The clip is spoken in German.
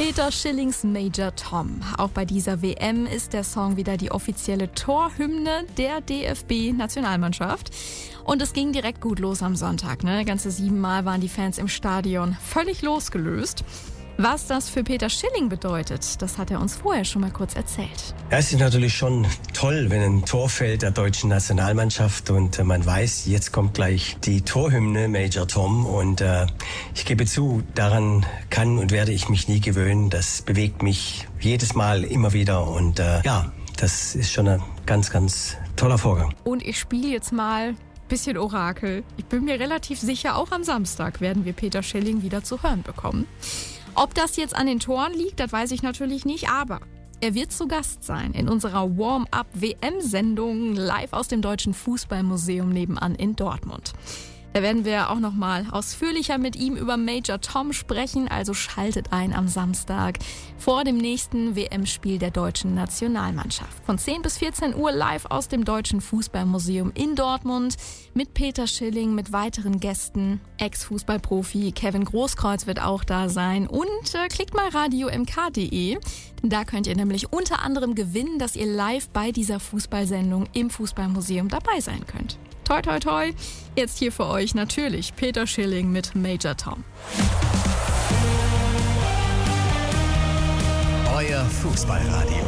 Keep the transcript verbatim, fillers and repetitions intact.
Peter Schillings Major Tom. Auch bei dieser W M ist der Song wieder die offizielle Torhymne der D F B-Nationalmannschaft. Und es ging direkt gut los am Sonntag. Ne? Ganze siebenmal waren die Fans im Stadion völlig losgelöst. Was das für Peter Schilling bedeutet, das hat er uns vorher schon mal kurz erzählt. Ja, es ist natürlich schon toll, wenn ein Tor fällt der deutschen Nationalmannschaft und äh, man weiß, jetzt kommt gleich die Torhymne Major Tom und äh, ich gebe zu, daran kann und werde ich mich nie gewöhnen. Das bewegt mich jedes Mal immer wieder und äh, ja, das ist schon ein ganz, ganz toller Vorgang. Und ich spiele jetzt mal bisschen Orakel. Ich bin mir relativ sicher, auch am Samstag werden wir Peter Schilling wieder zu hören bekommen. Ob das jetzt an den Toren liegt, das weiß ich natürlich nicht, aber er wird zu Gast sein in unserer Warm-up-W M-Sendung live aus dem Deutschen Fußballmuseum nebenan in Dortmund. Da werden wir auch nochmal ausführlicher mit ihm über Major Tom sprechen, also schaltet ein am Samstag vor dem nächsten W M-Spiel der deutschen Nationalmannschaft. Von zehn bis vierzehn Uhr live aus dem Deutschen Fußballmuseum in Dortmund mit Peter Schilling, mit weiteren Gästen. Ex-Fußballprofi Kevin Großkreuz wird auch da sein und äh, klickt mal radio m k punkt d e. Da könnt ihr nämlich unter anderem gewinnen, dass ihr live bei dieser Fußballsendung im Fußballmuseum dabei sein könnt. Toi, toi, toi. Jetzt hier für euch natürlich Peter Schilling mit Major Tom. Euer Fußballradio.